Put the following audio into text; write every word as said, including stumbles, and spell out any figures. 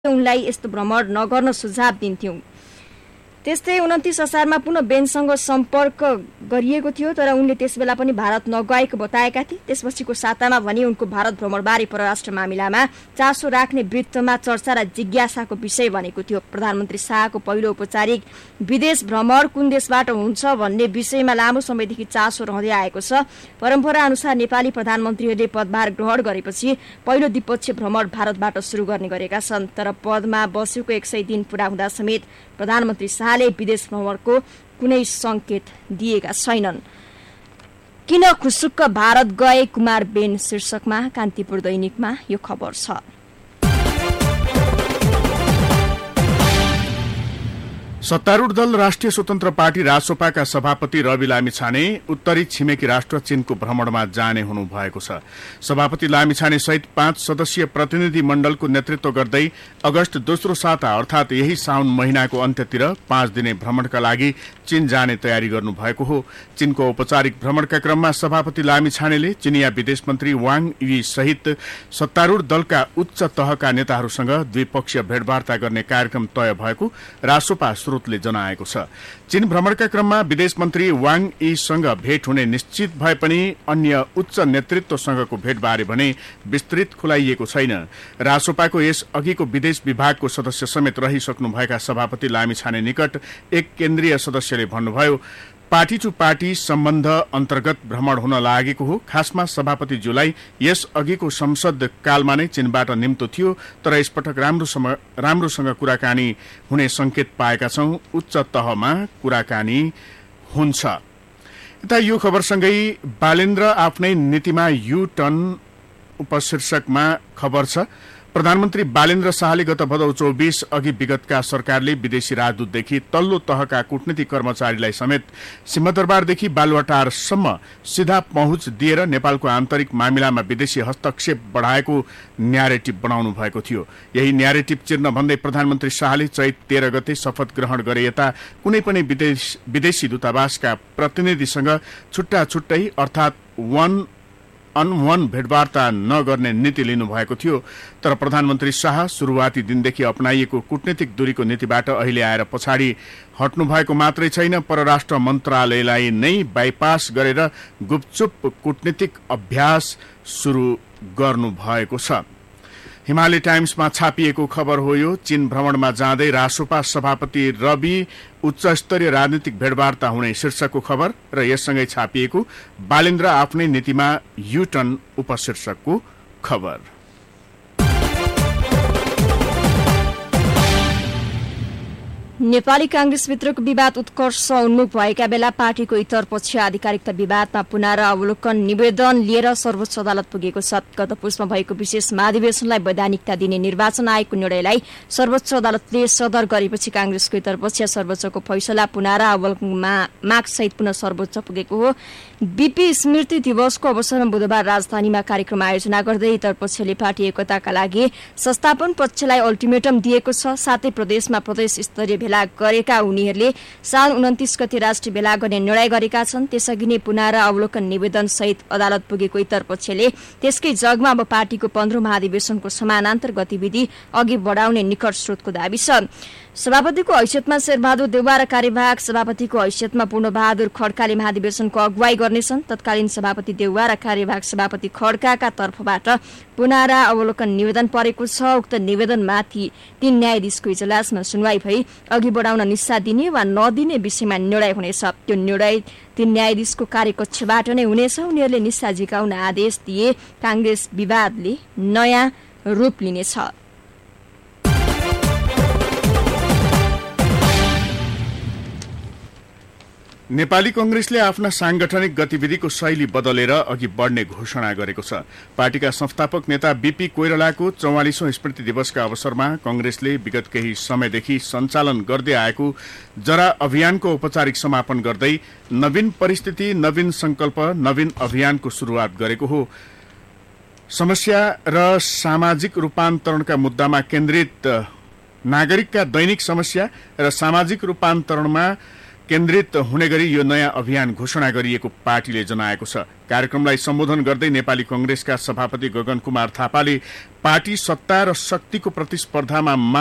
उनलाई यस्तो भ्रमण नगर्न सुझाव दिन्थ्यौं। त्यस्तै उन्तिस असारमा पुनः बेनसँग सम्पर्क गरिएको थियो, तर उनले त्यसबेला पनि भारत नगएको बताएका थिए। त्यसपछिको सातामा भने उनको भारत भ्रमणबारे परराष्ट्र मामिलामा चासो राख्ने वृत्तमा चर्चा र जिज्ञासाको विषय बनेको थियो। प्रधानमन्त्री शाहको पहिलो औपचारिक विदेश भ्रमण कुन देशबाट हुन्छ भन्ने विषयमा लामो समयदेखि चासो रहँदै आएको छ। परम्परा अनुसार नेपाली प्रधानमन्त्रीहरूले पदभार ग्रहण गरेपछि पहिलो द्विपक्षीय भ्रमण भारतबाट सुरु गर्ने गरेका छन्, तर पदमा बसेको एक सय दिन पूरा हुँदा समेत प्रधानमन्त्री शाहले विदेश भ्रमणको कुनै संकेत दिएका छैनन्। किन खुसुक्क भारत गए कुमार बेन शीर्षकमा कान्तिपुर दैनिकमा यो खबर छ। सत्तारूढ़ दल राष्ट्रिय स्वतन्त्र पार्टी रासोपाका सभापति रवि लामिछाने उत्तरी छिमेकी राष्ट्र चीनको भ्रमणमा जाने हुनु भएको छ। सभापति लामिछाने सहित पाँच सदस्यीय प्रतिनिधि मण्डलको नेतृत्व गर्दै अगस्त दोस्रो साता अर्थात यही साउन महिनाको अन्त्यतिर पाँच दिने भ्रमणका लागि चीन जाने तयारी गर्नु भएको हो। चीनको औपचारिक भ्रमणका क्रममा सभापति लामिछानेले चिनिया विदेश मन्त्री वाङ यी सहित सत्तारूढ़ दलका उच्च तहका नेताहरूसँग द्विपक्षीय भेटवार्ता गर्ने कार्यक्रम तय भएको रासोपा स्रोतले जनाएको छ। चीन भ्रमणका क्रममा विदेश मन्त्री वाङ यीसँग भेट हुने निश्चित भए पनि अन्य उच्च नेतृत्वसँगको भेटबारे भने विस्तृत खुलाइएको छैन। रासोपाको यस अघिको विदेश विभागको सदस्य समेत रहिसक्नुभएका सभापति लामिछाने निकट एक केन्द्रीय सदस्यले भन्नुभयो, पार्टी टु पार्टी सम्बन्ध अन्तर्गत भ्रमण हुन लागेको हो। खासमा सभापतिज्यूलाई यस अघिको संसद कालमा नै चीनबाट निम्तो थियो, तर यसपटक राम्रोसँग राम्रोसँग कुराकानी हुने संकेत पाएका छौं। उच्च तहमा कुराकानी हुन्छ। यता यो खबरसँगै बालेन्द्र आफ्नै नीतिमा यू टर्न उपशीर्षकमा खबर छ। प्रधानमन्त्री बालेन्द्र शाहले गत भदौ चौबीस अघि विगतका सरकारले विदेशी राजदूतदेखि तल्लो तहका कूटनीतिक कर्मचारीलाई समेत सिंहदरबारदेखि बालुवाटारसम्म सीधा पहुँच दिएर नेपालको आन्तरिक मामिलामा विदेशी हस्तक्षेप बढाएको न्यारेटिभ बनाउनु भएको थियो। यही न्यारेटिभ चिर्न भन्दै प्रधानमन्त्री शाहले चैत तेह्र गते शपथ ग्रहण गरे यता कुनै पनि विदेश विदेशी दूतावासका प्रतिनिधिसँग छुट्टा छुट्टै अर्थात वन अन वन भेटवार्ता नगर्ने नीति लिनु भएको थियो। तर प्रधानमन्त्री शाह सुरुवाती दिनदेखि अपनाइएको कूटनीतिक दूरीको नीतिबाट अहिले आएर पछाडि हट्नु भएको मात्रै छैन, परराष्ट्र मन्त्रालयलाई नै बाइपास गरेर गुपचुप कूटनीतिक अभ्यास सुरु गर्नु भएको छ। हिमालय टाइम्समा छापिएको खबर हो यो। चीन भ्रमणमा जाँदै रासोपा सभापति रवि उच्च स्तरीय राजनीतिक भेटवार्ता हुने शीर्षकको खबर र यससँगै छापिएको बालेन्द्र आफ्नै नीतिमा युटर्न उपशीर्षकको खबर। नेपाली कांग्रेसभित्रको विवाद उत्कर्ष उन्मुख भएका बेला पार्टीको इतर पक्ष आधिकारिकता विवादमा पुनरावलोकन निवेदन लिएर सर्वोच्च अदालत पुगेको छ। गत पुसमा भएको विशेष महाधिवेशनलाई वैधानिकता दिने निर्वाचन आयोगको निर्णयलाई सर्वोच्च अदालतले सदर गरेपछि कांग्रेसको इतर पक्ष सर्वोच्चको फैसला पुनरावलोकनमा मागसहित पुनः सर्वोच्च पुगेको हो। बीपी स्मृति दिवसको अवसरमा बुधबार राजधानीमा कार्यक्रम आयोजना गर्दै इतर पक्षले पार्टी एकताका लागि संस्थापन पक्षलाई अल्टिमेटम दिएको छ। साथै प्रदेशमा प्रदेश स्तरीय भेला गरेका उनीहरूले साल उन्तिस गते राष्ट्रिय भेला गर्ने निर्णय गरेका छन्। त्यसअघि नै पुनरावलोकन निवेदन सहित अदालत पुगेको इतर पक्षले त्यसकै जगमा अब पार्टीको पन्ध्रौं महाधिवेशनको समानान्तर गतिविधि अघि बढाउने निकट स्रोतको दावी छ। सभापतिको हैसियतमा शेरबहादुर देउवा र कार्यवाहक सभापतिको हैसियतमा पूर्णबहादुर खड्काले महाधिवेशनको अगुवाई गर्नेछन्। तत्कालीन सभापति देउवा र कार्यवाहक सभापति खड्काका तर्फबाट पुनरावलोकन निवेदन परेको छ। उक्त निवेदनमाथि तीन न्यायाधीशको इजलासमा सुनवाई भई अघि बढाउन निस्सा दिने वा नदिने विषयमा निर्णय हुनेछ। त्यो निर्णय तीन न्यायाधीशको कार्यकक्षबाट नै हुनेछ। उनीहरूले निस्सा झिकाउन आदेश दिए कांग्रेस विवादले नयाँ रूप लिनेछ। नेपाली कांग्रेसले आफ्ना सांगठनिक गतिविधिको शैली बदलेर अघि बढ्ने घोषणा गरेको छ। पार्टीका संस्थापक नेता बीपी कोइरालाको चौवालीसौं स्मृति दिवसका अवसरमा कांग्रेसले विगत केही समयदेखि सञ्चालन गर्दै आएको जरा अभियानको औपचारिक समापन गर्दै नवीन परिस्थिति नवीन संकल्प नवीन अभियानको शुरूआत गरेको हो। समस्या र सामाजिक रूपान्तरणका मुद्दामा केन्द्रित नागरिकका दैनिक समस्या र सामाजिक रूपान्तरणमा केन्द्रित हुने गरी यो नयाँ अभियान घोषणा गरिएको पार्टीले जनाएको छ। कार्यक्रमलाई सम्बोधन गर्दै नेपाली कंग्रेसका सभापति गगन कुमार थापाले पार्टी सत्ता र शक्तिको प्रतिस्पर्धामा